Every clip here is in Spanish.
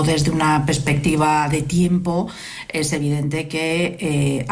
desde una perspectiva de tiempo, es evidente que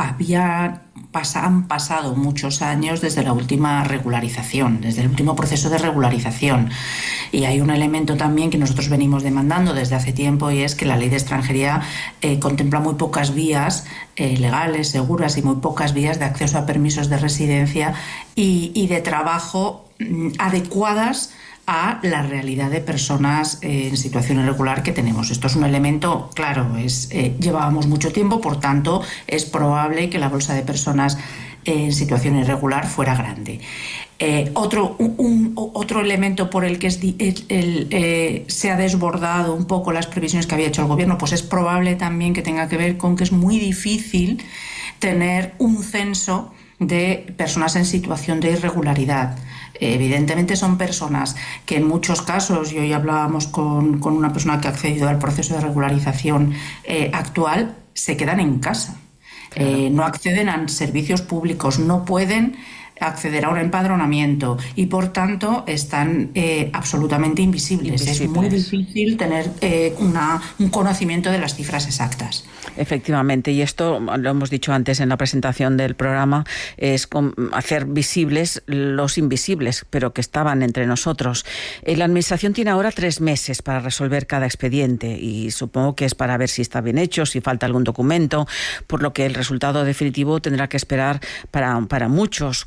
han pasado muchos años desde la última regularización, desde el último proceso de regularización. Y hay un elemento también que nosotros venimos demandando desde hace tiempo, y es que la ley de extranjería contempla muy pocas vías legales, seguras, y muy pocas vías de acceso a permisos de residencia y de trabajo adecuadas a la realidad de personas en situación irregular que tenemos. Esto es un elemento, claro, llevábamos mucho tiempo, por tanto, es probable que la bolsa de personas en situación irregular fuera grande. Otro elemento por el que se ha desbordado un poco las previsiones que había hecho el Gobierno, pues es probable también que tenga que ver con que es muy difícil tener un censo de personas en situación de irregularidad. Evidentemente son personas que en muchos casos, y hoy hablábamos con una persona que ha accedido al proceso de regularización actual, se quedan en casa. Claro. No acceden a servicios públicos, no pueden acceder a un empadronamiento y por tanto están absolutamente invisibles. Es muy difícil tener un conocimiento de las cifras exactas. Efectivamente, y esto lo hemos dicho antes en la presentación del programa, es hacer visibles los invisibles, pero que estaban entre nosotros. La Administración tiene ahora 3 meses para resolver cada expediente y supongo que es para ver si está bien hecho, si falta algún documento, por lo que el resultado definitivo tendrá que esperar para muchos.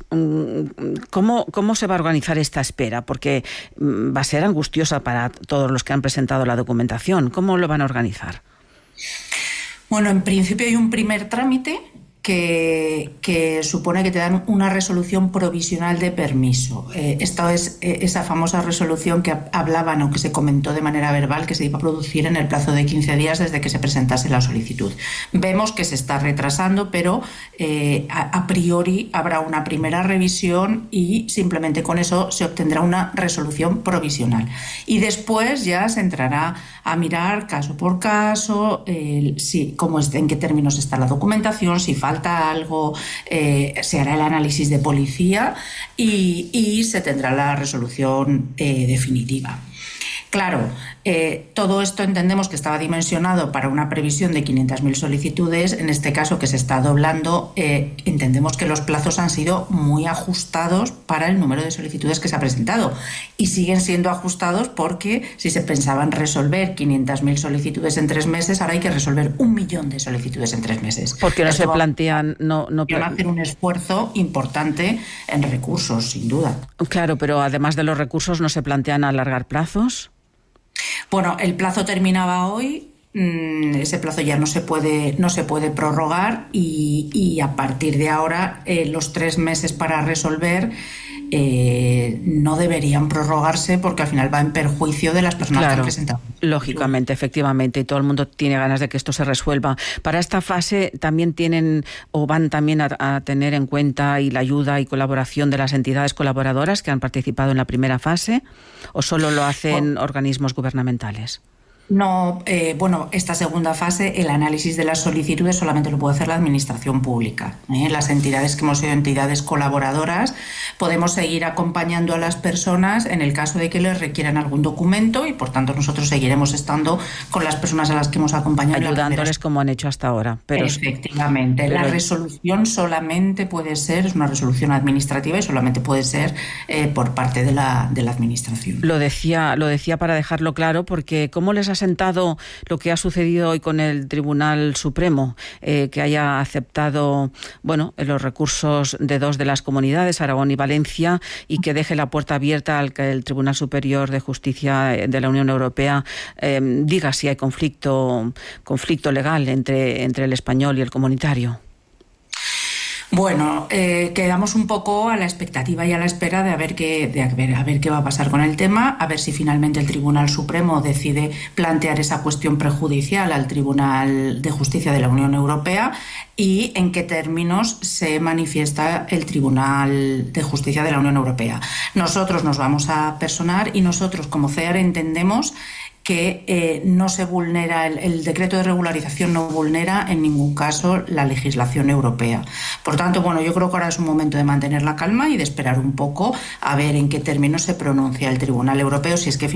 ¿Cómo se va a organizar esta espera? Porque va a ser angustiosa para todos los que han presentado la documentación. ¿Cómo lo van a organizar? Bueno, en principio hay un primer trámite que supone que te dan una resolución provisional de permiso. Esta es esa famosa resolución que hablaban o que se comentó de manera verbal que se iba a producir en el plazo de 15 días desde que se presentase la solicitud. Vemos que se está retrasando, pero a priori habrá una primera revisión y simplemente con eso se obtendrá una resolución provisional. Y después ya se entrará a mirar caso por caso, en qué términos está la documentación, si falta algo, se hará el análisis de policía y se tendrá la resolución definitiva. Claro, todo esto entendemos que estaba dimensionado para una previsión de 500.000 solicitudes. En este caso, que se está doblando, entendemos que los plazos han sido muy ajustados para el número de solicitudes que se ha presentado. Y siguen siendo ajustados porque si se pensaban resolver 500.000 solicitudes en 3 meses, ahora hay que resolver 1 millón de solicitudes en 3 meses. Porque no se plantean... Van a hacer un esfuerzo importante en recursos, sin duda. Claro, pero además de los recursos, ¿no se plantean alargar plazos? Bueno, el plazo terminaba hoy, ese plazo ya no se puede prorrogar y a partir de ahora los 3 meses para resolver no deberían prorrogarse porque al final va en perjuicio de las personas que han presentado. Lógicamente, efectivamente, y todo el mundo tiene ganas de que esto se resuelva. Para esta fase también van también a tener en cuenta y la ayuda y colaboración de las entidades colaboradoras que han participado en la primera fase, ¿o solo lo hacen organismos gubernamentales? No, esta segunda fase, el análisis de las solicitudes solamente lo puede hacer la Administración Pública. Las entidades que hemos sido entidades colaboradoras podemos seguir acompañando a las personas en el caso de que les requieran algún documento y por tanto nosotros seguiremos estando con las personas a las que hemos acompañado. Ayudándoles como han hecho hasta ahora. Efectivamente, la resolución solamente puede ser, es una resolución administrativa y solamente puede ser por parte de la Administración. Lo decía para dejarlo claro, porque ¿cómo les ha sentado lo que ha sucedido hoy con el Tribunal Supremo, que haya aceptado los recursos de 2 de las comunidades, Aragón y Valencia, y que deje la puerta abierta al que el Tribunal Superior de Justicia de la Unión Europea diga si hay conflicto legal entre el español y el comunitario? Bueno, quedamos un poco a la expectativa y a la espera de a ver qué va a pasar con el tema, a ver si finalmente el Tribunal Supremo decide plantear esa cuestión prejudicial al Tribunal de Justicia de la Unión Europea y en qué términos se manifiesta el Tribunal de Justicia de la Unión Europea. Nosotros nos vamos a personar y nosotros como CEAR entendemos que no se vulnera, el decreto de regularización no vulnera en ningún caso la legislación europea. Por tanto, yo creo que ahora es un momento de mantener la calma y de esperar un poco a ver en qué términos se pronuncia el Tribunal Europeo, si es que